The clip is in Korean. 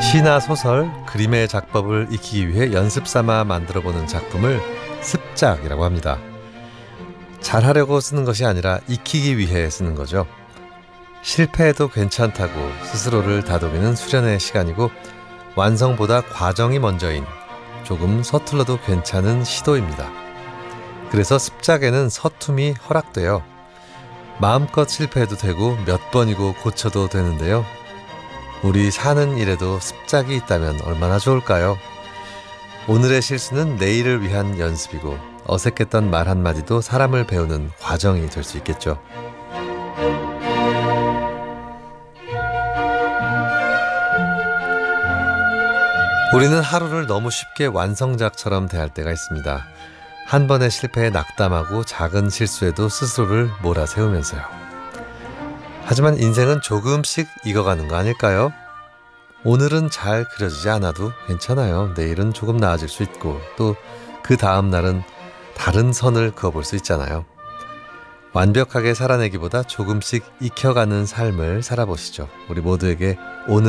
시나 소설, 그림의 작법을 익히기 위해 연습 삼아 만들어보는 작품을 습작이라고 합니다. 잘하려고 쓰는 것이 아니라 익히기 위해 쓰는 거죠. 실패해도 괜찮다고 스스로를 다독이는 수련의 시간이고 완성보다 과정이 먼저인 조금 서툴러도 괜찮은 시도입니다. 그래서 습작에는 서툼이 허락돼요. 마음껏 실패해도 되고 몇 번이고 고쳐도 되는데요. 우리 사는 일에도 습작이 있다면 얼마나 좋을까요? 오늘의 실수는 내일을 위한 연습이고 어색했던 말 한마디도 사람을 배우는 과정이 될 수 있겠죠. 우리는 하루를 너무 쉽게 완성작처럼 대할 때가 있습니다. 한 번의 실패에 낙담하고 작은 실수에도 스스로를 몰아세우면서요. 하지만 인생은 조금씩 익어가는 거 아닐까요? 오늘은 잘 그려지지 않아도 괜찮아요. 내일은 조금 나아질 수 있고 또 그 다음 날은 다른 선을 그어볼 수 있잖아요. 완벽하게 살아내기보다 조금씩 익혀가는 삶을 살아보시죠. 우리 모두에게 오늘